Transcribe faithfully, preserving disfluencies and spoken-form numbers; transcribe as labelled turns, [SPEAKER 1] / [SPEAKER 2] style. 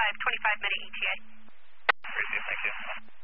[SPEAKER 1] twenty-five minute E T A.
[SPEAKER 2] Appreciate it, thank you.